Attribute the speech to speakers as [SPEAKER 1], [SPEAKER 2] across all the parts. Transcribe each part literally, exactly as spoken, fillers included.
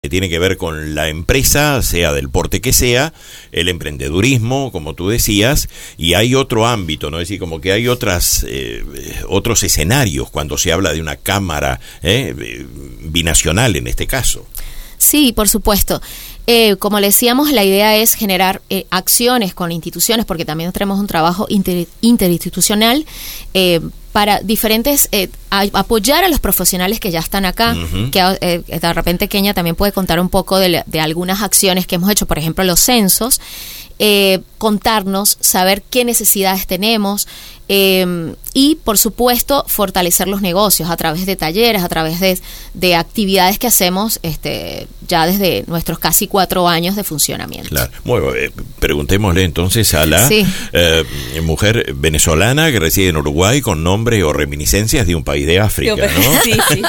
[SPEAKER 1] que tiene que ver con la empresa, sea del porte que sea, el emprendedurismo, como tú decías, y hay otro ámbito, ¿no? Es decir, como que hay otras eh, otros escenarios cuando se habla de una cámara eh, binacional en este caso.
[SPEAKER 2] Sí, por supuesto. Eh, como le decíamos, la idea es generar eh, acciones con instituciones, porque también tenemos un trabajo inter, interinstitucional eh, para diferentes, eh, a, apoyar a los profesionales que ya están acá, uh-huh. que eh, de repente Kenia también puede contar un poco de, de algunas acciones que hemos hecho, por ejemplo, los censos, eh, contarnos, saber qué necesidades tenemos, eh, y por supuesto fortalecer los negocios a través de talleres, a través de, de actividades que hacemos este, ya desde nuestros casi cuatro años de funcionamiento. Claro.
[SPEAKER 1] Bueno, eh, preguntémosle entonces a la sí. eh, mujer venezolana que reside en Uruguay con nombre o reminiscencias de un país de África, ¿no?
[SPEAKER 3] Sí, sí.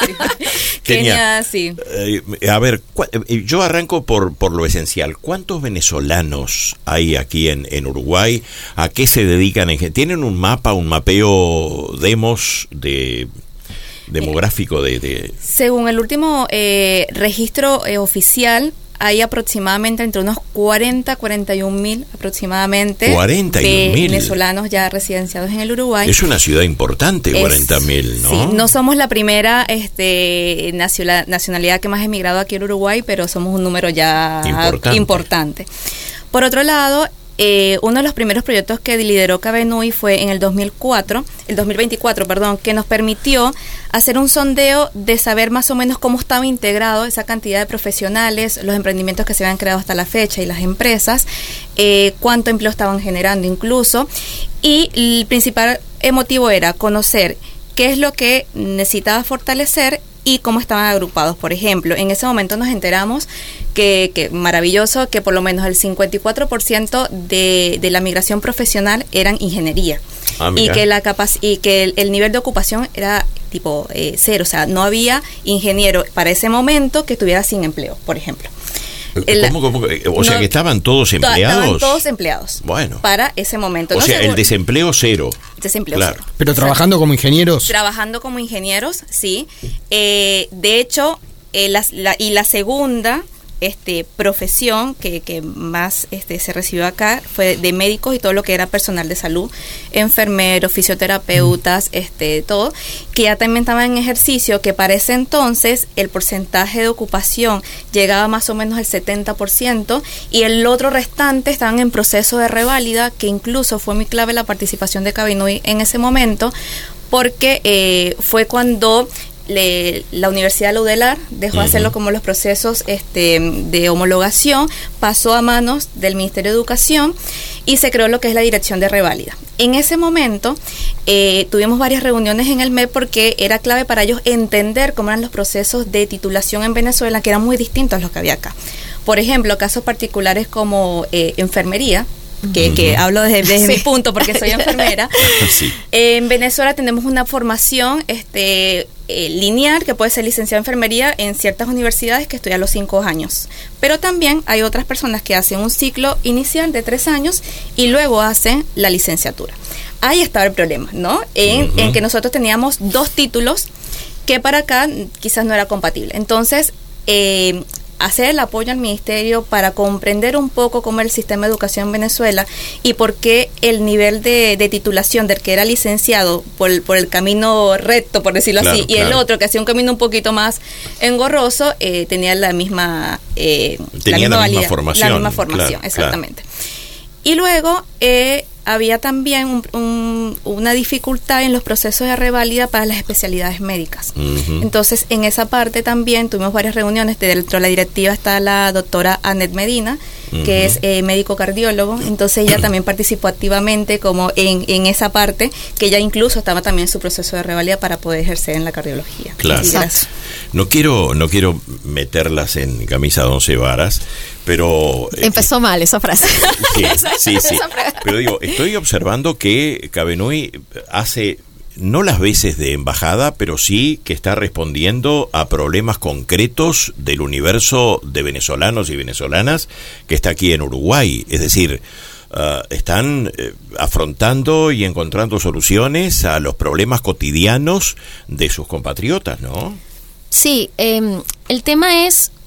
[SPEAKER 3] Kenia, sí.
[SPEAKER 1] Eh, a ver, yo arranco por, por lo esencial. ¿Cuántos venezolanos hay aquí en, en Uruguay? ¿A qué se dedican? En, ¿Tienen un mapa, un mapeo demos de demográfico de, de...
[SPEAKER 3] Según el último eh, registro eh, oficial, hay aproximadamente entre unos cuarenta, cuarenta y un mil aproximadamente
[SPEAKER 1] cuarenta y un mil
[SPEAKER 3] venezolanos ya residenciados en el Uruguay.
[SPEAKER 1] Es una ciudad importante, es, cuarenta mil, ¿no?
[SPEAKER 3] Sí, no somos la primera este, nacionalidad que más ha emigrado aquí en Uruguay, pero somos un número ya importante. importante. Por otro lado, Eh, uno de los primeros proyectos que lideró Cabenui fue en el dos mil cuatro, el dos mil veinticuatro, perdón, que nos permitió hacer un sondeo de saber más o menos cómo estaba integrado esa cantidad de profesionales, los emprendimientos que se habían creado hasta la fecha y las empresas, eh, cuánto empleo estaban generando incluso, y el principal motivo era conocer qué es lo que necesitaba fortalecer y cómo estaban agrupados. Por ejemplo, en ese momento nos enteramos que, que maravilloso, que por lo menos el cincuenta y cuatro por ciento de, de la migración profesional eran ingeniería. Ah, y que la capac- y que el, el nivel de ocupación era tipo eh, cero, o sea, no había ingeniero para ese momento que estuviera sin empleo, por ejemplo.
[SPEAKER 1] El, ¿Cómo, cómo? O sea, no, que estaban todos empleados.
[SPEAKER 3] Estaban todos empleados.
[SPEAKER 1] Bueno.
[SPEAKER 3] Para ese momento.
[SPEAKER 1] O
[SPEAKER 3] no
[SPEAKER 1] sea,
[SPEAKER 3] seguro.
[SPEAKER 1] El desempleo cero.
[SPEAKER 3] Desempleo
[SPEAKER 1] claro.
[SPEAKER 3] cero.
[SPEAKER 4] Pero trabajando como ingenieros.
[SPEAKER 3] Trabajando como ingenieros, sí. Eh, de hecho, eh, la, la, y la segunda este profesión que, que más este se recibió acá fue de médicos y todo lo que era personal de salud, enfermeros, fisioterapeutas, este todo, que ya también estaban en ejercicio, que para ese entonces el porcentaje de ocupación llegaba más o menos al setenta por ciento y el otro restante estaban en proceso de reválida, que incluso fue muy clave la participación de Cabenui en ese momento, porque eh, fue cuando Le, la Universidad de la UDELAR dejó uh-huh. hacerlo como los procesos este, de homologación, pasó a manos del Ministerio de Educación y se creó lo que es la Dirección de Reválida. En ese momento eh, tuvimos varias reuniones en el M E P porque era clave para ellos entender cómo eran los procesos de titulación en Venezuela, que eran muy distintos a los que había acá. Por ejemplo, casos particulares como eh, enfermería, Que, uh-huh. que hablo desde, desde sí. mi punto porque soy enfermera. Sí. eh, en Venezuela tenemos una formación este eh, lineal que puede ser licenciado en enfermería en ciertas universidades que estudia a los cinco años, pero también hay otras personas que hacen un ciclo inicial de tres años y luego hacen la licenciatura. Ahí estaba el problema, ¿no? En, uh-huh. en que nosotros teníamos dos títulos que para acá quizás no era compatible. Entonces eh, hacer el apoyo al ministerio para comprender un poco cómo era el sistema de educación en Venezuela y por qué el nivel de, de titulación del que era licenciado por, por el camino recto, por decirlo claro, así, y claro. el otro que hacía un camino un poquito más engorroso, eh, tenía la misma eh,
[SPEAKER 1] tenía
[SPEAKER 3] la misma,
[SPEAKER 1] la misma
[SPEAKER 3] validad,
[SPEAKER 1] formación.
[SPEAKER 3] La misma formación,
[SPEAKER 1] claro,
[SPEAKER 3] exactamente.
[SPEAKER 1] Claro.
[SPEAKER 3] Y luego eh, había también un, un, una dificultad en los procesos de reválida para las especialidades médicas. Uh-huh. Entonces, en esa parte también tuvimos varias reuniones. Dentro de la directiva está la doctora Anet Medina, uh-huh. que es eh, médico cardiólogo. Entonces, ella también participó activamente como en, en esa parte, que ella incluso estaba también en su proceso de reválida para poder ejercer en la cardiología.
[SPEAKER 1] Claro. No quiero, no quiero meterlas en camisa de once varas, pero...
[SPEAKER 2] Empezó eh, mal esa frase.
[SPEAKER 1] Sí, sí, sí. Pero digo, estoy observando que Cabenui hace no las veces de embajada, pero sí que está respondiendo a problemas concretos del universo de venezolanos y venezolanas que está aquí en Uruguay. Es decir, uh, están eh, afrontando y encontrando soluciones a los problemas cotidianos de sus compatriotas, ¿no?
[SPEAKER 2] Sí, eh, el tema es